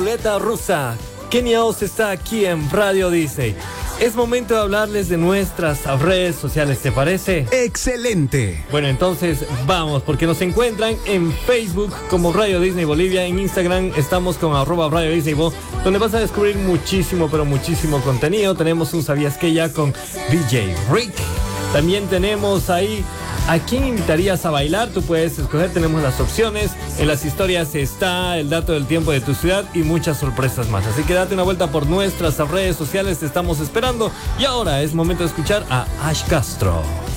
ruleta rusa. Kenia Oz está aquí en Radio Disney. Es momento de hablarles de nuestras redes sociales, ¿te parece? ¡Excelente! Bueno, entonces vamos, porque nos encuentran en Facebook como Radio Disney Bolivia. En Instagram estamos con @Radio Disney Bo, donde vas a descubrir muchísimo, pero muchísimo contenido. Tenemos un ¿Sabías qué? Ya con DJ Rick. También tenemos ahí ¿a quién invitarías a bailar? Tú puedes escoger, tenemos las opciones. En las historias está el dato del tiempo de tu ciudad y muchas sorpresas más. Así que date una vuelta por nuestras redes sociales, te estamos esperando. Y ahora es momento de escuchar a Ash Castro.